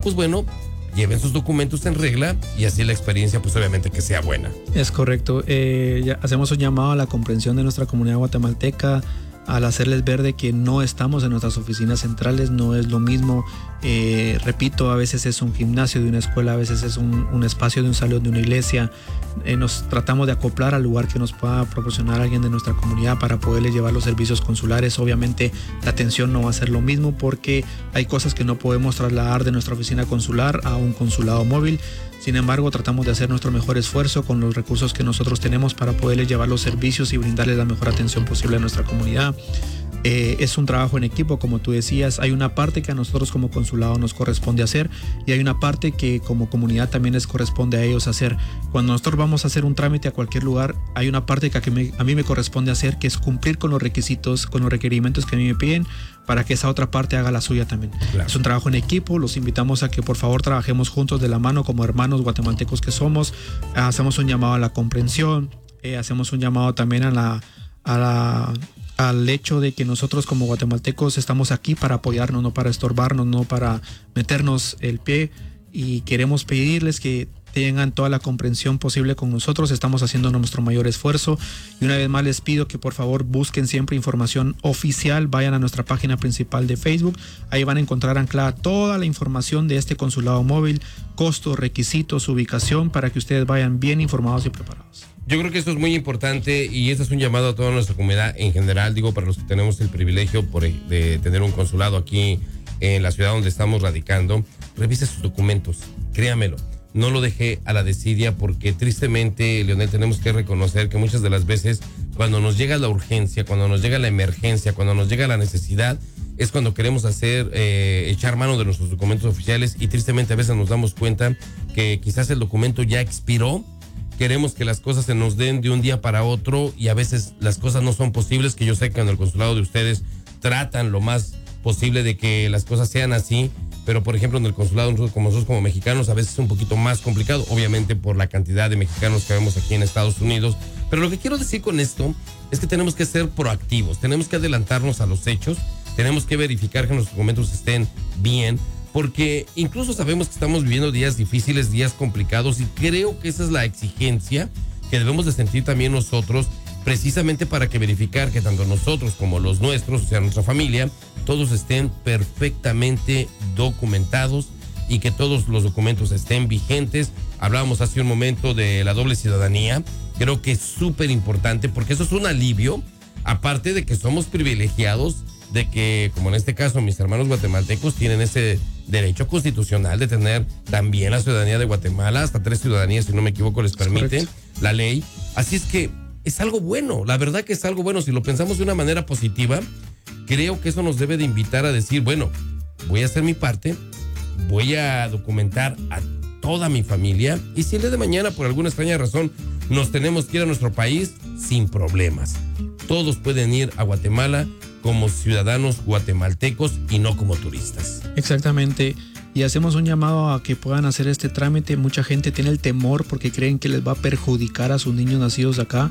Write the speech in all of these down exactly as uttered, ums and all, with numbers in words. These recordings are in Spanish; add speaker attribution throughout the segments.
Speaker 1: pues bueno, lleven sus documentos en regla y así la experiencia pues obviamente que sea buena.
Speaker 2: Es correcto. Eh, ya hacemos un llamado a la comprensión de nuestra comunidad guatemalteca al hacerles ver de que no estamos en nuestras oficinas centrales, no es lo mismo. Eh, repito, a veces es un gimnasio de una escuela, a veces es un, un espacio de un salón de una iglesia. Eh, nos tratamos de acoplar al lugar que nos pueda proporcionar alguien de nuestra comunidad para poderles llevar los servicios consulares. Obviamente la atención no va a ser lo mismo porque hay cosas que no podemos trasladar de nuestra oficina consular a un consulado móvil. Sin embargo, tratamos de hacer nuestro mejor esfuerzo con los recursos que nosotros tenemos para poderles llevar los servicios y brindarles la mejor atención posible a nuestra comunidad. Eh, es un trabajo en equipo, como tú decías. Hay una parte que a nosotros como consulado nos corresponde hacer y hay una parte que como comunidad también les corresponde a ellos hacer. Cuando nosotros vamos a hacer un trámite a cualquier lugar, hay una parte que a, que me, a mí me corresponde hacer, que es cumplir con los requisitos, con los requerimientos que a mí me piden, para que esa otra parte haga la suya también. Claro. Es un trabajo en equipo. Los invitamos a que por favor trabajemos juntos de la mano como hermanos guatemaltecos que somos. Hacemos un llamado a la comprensión, eh, hacemos un llamado también a la, a la al hecho de que nosotros como guatemaltecos estamos aquí para apoyarnos, no para estorbarnos, no para meternos el pie, y queremos pedirles que tengan toda la comprensión posible con nosotros. Estamos haciendo nuestro mayor esfuerzo y una vez más les pido que por favor busquen siempre información oficial, vayan a nuestra página principal de Facebook, ahí van a encontrar anclada toda la información de este consulado móvil, costos, requisitos, ubicación, para que ustedes vayan bien informados y preparados.
Speaker 1: Yo creo que esto es muy importante y este es un llamado a toda nuestra comunidad en general, digo, para los que tenemos el privilegio por, de tener un consulado aquí en la ciudad donde estamos radicando. Revise sus documentos, créamelo, no lo deje a la desidia, porque tristemente, Leonel, tenemos que reconocer que muchas de las veces cuando nos llega la urgencia, cuando nos llega la emergencia, cuando nos llega la necesidad, es cuando queremos hacer, eh, echar mano de nuestros documentos oficiales y tristemente a veces nos damos cuenta que quizás el documento ya expiró. Queremos que las cosas se nos den de un día para otro y a veces las cosas no son posibles, que yo sé que en el consulado de ustedes tratan lo más posible de que las cosas sean así, pero por ejemplo en el consulado nosotros como, nosotros como mexicanos a veces es un poquito más complicado, obviamente por la cantidad de mexicanos que vemos aquí en Estados Unidos. Pero lo que quiero decir con esto es que tenemos que ser proactivos, tenemos que adelantarnos a los hechos, tenemos que verificar que nuestros documentos estén bien, porque incluso sabemos que estamos viviendo días difíciles, días complicados, y creo que esa es la exigencia que debemos de sentir también nosotros, precisamente para que verificar que tanto nosotros como los nuestros, o sea, nuestra familia, todos estén perfectamente documentados y que todos los documentos estén vigentes. Hablábamos hace un momento de la doble ciudadanía, creo que es súper importante porque eso es un alivio, aparte de que somos privilegiados, de que, como en este caso, mis hermanos guatemaltecos tienen ese derecho constitucional de tener también la ciudadanía de Guatemala, hasta tres ciudadanías, si no me equivoco, les permite la ley. Así es que es algo bueno, la verdad que es algo bueno. Si lo pensamos de una manera positiva, creo que eso nos debe de invitar a decir, bueno, voy a hacer mi parte, voy a documentar a toda mi familia, y si el día de mañana, por alguna extraña razón, nos tenemos que ir a nuestro país, sin problemas. Todos pueden ir a Guatemala como ciudadanos guatemaltecos y no como turistas.
Speaker 2: Exactamente, y hacemos un llamado a que puedan hacer este trámite. Mucha gente tiene el temor porque creen que les va a perjudicar a sus niños nacidos acá,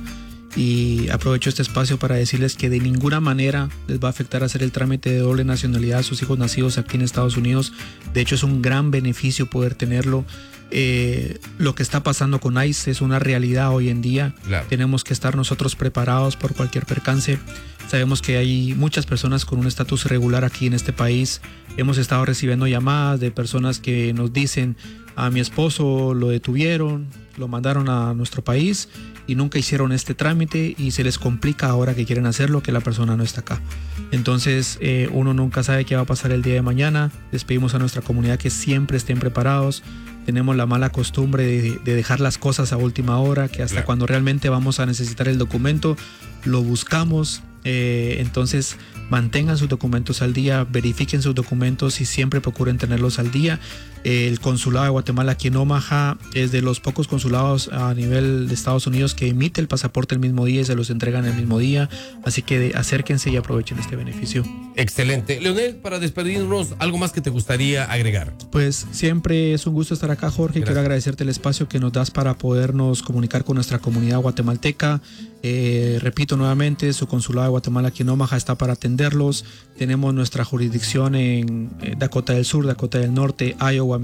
Speaker 2: y aprovecho este espacio para decirles que de ninguna manera les va a afectar hacer el trámite de doble nacionalidad a sus hijos nacidos aquí en Estados Unidos. De hecho, es un gran beneficio poder tenerlo. Eh, lo que está pasando con ICE es una realidad hoy en día. Claro. Tenemos que estar nosotros preparados por cualquier percance. Sabemos que hay muchas personas con un estatus irregular aquí en este país. Hemos estado recibiendo llamadas de personas que nos dicen: a mi esposo lo detuvieron, lo mandaron a nuestro país y nunca hicieron este trámite, y se les complica ahora que quieren hacerlo, que la persona no está acá. Entonces eh, uno nunca sabe qué va a pasar el día de mañana. Les pedimos a nuestra comunidad que siempre estén preparados. Tenemos la mala costumbre de, de dejar las cosas a última hora, que hasta claro. cuando realmente vamos a necesitar el documento lo buscamos. Eh, entonces mantengan sus documentos al día, verifiquen sus documentos y siempre procuren tenerlos al día. Eh, el consulado de Guatemala aquí en Omaha es de los pocos consulados a nivel de Estados Unidos que emite el pasaporte el mismo día y se los entregan el mismo día, así que de, acérquense y aprovechen este beneficio.
Speaker 1: Excelente. Leonel, para despedirnos, ¿algo más que te gustaría agregar?
Speaker 2: Pues siempre es un gusto estar acá, Jorge. Gracias. Quiero agradecerte el espacio que nos das para podernos comunicar con nuestra comunidad guatemalteca. Eh, repito nuevamente, su consulado de Guatemala aquí en Omaha está para atenderlos. Tenemos nuestra jurisdicción en Dakota del Sur, Dakota del Norte, Iowa,